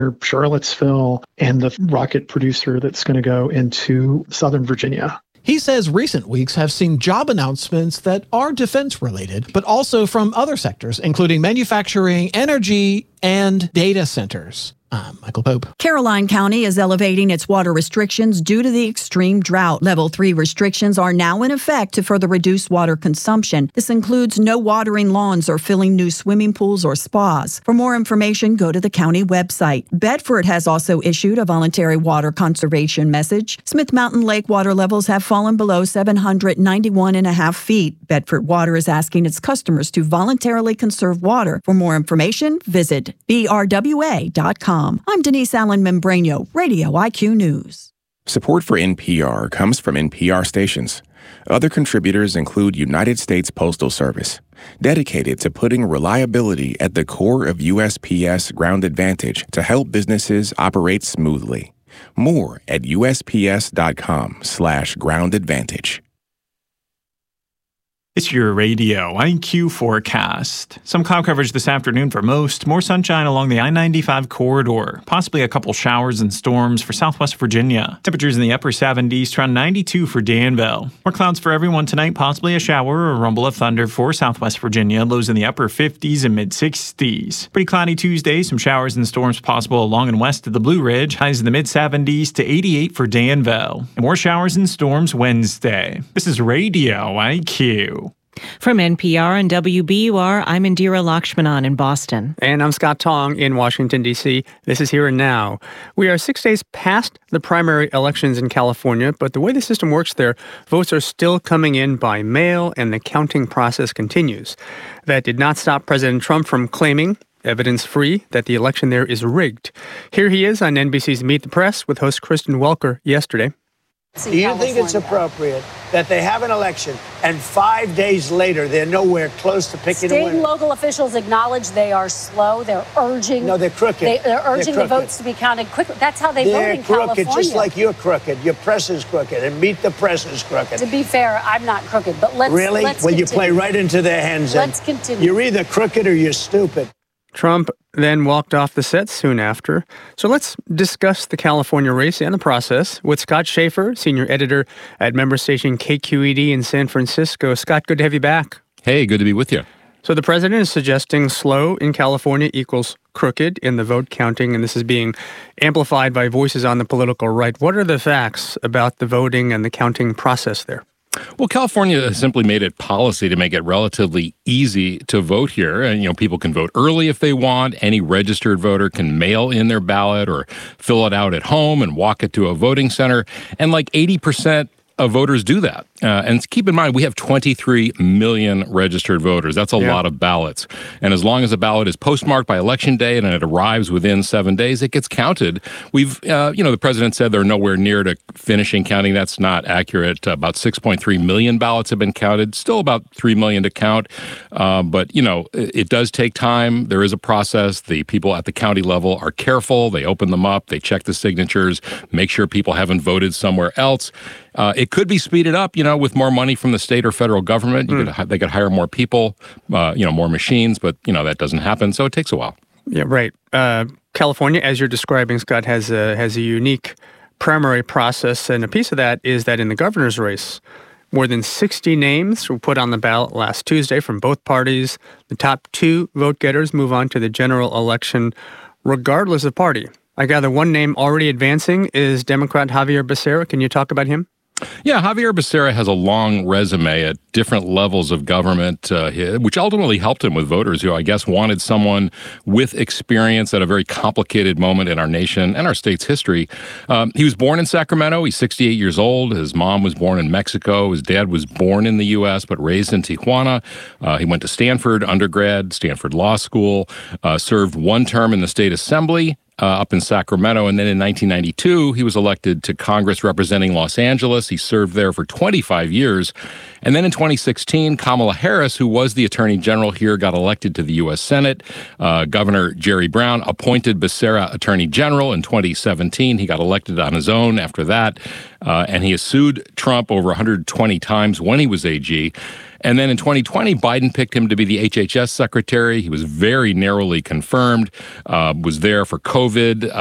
Charlottesville, and the rocket producer that's going to go into Southern Virginia. He says recent weeks have seen job announcements that are defense-related, but also from other sectors, including manufacturing, energy, and data centers. I'm Michael Pope. Caroline County is elevating its water restrictions due to the extreme drought. Level 3 restrictions are now in effect to further reduce water consumption. This includes no watering lawns or filling new swimming pools or spas. For more information, go to the county website. Bedford has also issued a voluntary water conservation message. Smith Mountain Lake water levels have fallen below 791.5 feet. Bedford Water is asking its customers to voluntarily conserve water. For more information, visit brwa.com. I'm Denise Allen Membreno, Radio IQ News. Support for NPR comes from NPR stations. Other contributors include United States Postal Service, dedicated to putting reliability at the core of USPS Ground Advantage to help businesses operate smoothly. More at usps.com/Ground Advantage. It's your Radio IQ forecast. Some cloud coverage this afternoon for most. More sunshine along the I-95 corridor. Possibly a couple showers and storms for Southwest Virginia. Temperatures in the upper 70s to around 92 for Danville. More clouds for everyone tonight. Possibly a shower or a rumble of thunder for Southwest Virginia. Lows in the upper 50s and mid-60s. Pretty cloudy Tuesday. Some showers and storms possible along and west of the Blue Ridge. Highs in the mid-70s to 88 for Danville. And more showers and storms Wednesday. This is Radio IQ. From NPR and WBUR, I'm Indira Lakshmanan in Boston. And I'm Scott Tong in Washington, D.C. This is Here and Now. We are 6 days past the primary elections in California, but the way the system works there, votes are still coming in by mail and the counting process continues. That did not stop President Trump from claiming, evidence-free, that the election there is rigged. Here he is on NBC's Meet the Press with host Kristen Welker yesterday. Do you think it's appropriate that they have an election and 5 days later they're nowhere close to picking a winner? State and local officials acknowledge they are slow. They're urging. No, they're crooked. They're urging the votes to be counted quickly. That's how they vote in California. They're crooked, just like you're crooked. Your press is crooked, and Meet the Press is crooked. To be fair, I'm not crooked, but let's really. Let's well, continue. You play right into their hands. Let's continue. You're either crooked or you're stupid. Trump then walked off the set soon after. So let's discuss the California race and the process with Scott Schaefer, senior editor at member station KQED in San Francisco. Scott, good to have you back. Hey, good to be with you. So the president is suggesting slow in California equals crooked in the vote counting, and this is being amplified by voices on the political right. What are the facts about the voting and the counting process there? Well, California has simply made it policy to make it relatively easy to vote here. And, people can vote early if they want. Any registered voter can mail in their ballot or fill it out at home and walk it to a voting center. And like 80% of voters do that. And keep in mind, we have 23 million registered voters. That's a lot of ballots. And as long as a ballot is postmarked by Election Day and it arrives within 7 days, it gets counted. We've, the president said they're nowhere near to finishing counting. That's not accurate. About 6.3 million ballots have been counted. Still about 3 million to count. But, it does take time. There is a process. The people at the county level are careful. They open them up. They check the signatures, make sure people haven't voted somewhere else. It could be speeded up, with more money from the state or federal government. They could hire more people, more machines, but, that doesn't happen. So it takes a while. Yeah, right. California, as you're describing, Scott, has a unique primary process. And a piece of that is that in the governor's race, more than 60 names were put on the ballot last Tuesday from both parties. The top 2 vote-getters move on to the general election, regardless of party. I gather one name already advancing is Democrat Xavier Becerra. Can you talk about him? Yeah, Xavier Becerra has a long resume at different levels of government, which ultimately helped him with voters who, I guess, wanted someone with experience at a very complicated moment in our nation and our state's history. He was born in Sacramento. He's 68 years old. His mom was born in Mexico. His dad was born in the U.S. but raised in Tijuana. He went to Stanford undergrad, Stanford Law School, served one term in the state assembly, up in Sacramento. And then in 1992, he was elected to Congress representing Los Angeles. He served there for 25 years. And then in 2016, Kamala Harris, who was the attorney general here, got elected to the U.S. Senate. Governor Jerry Brown appointed Becerra attorney general in 2017. He got elected on his own after that. And he has sued Trump over 120 times when he was AG. And then in 2020, Biden picked him to be the HHS secretary. He was very narrowly confirmed, was there for COVID.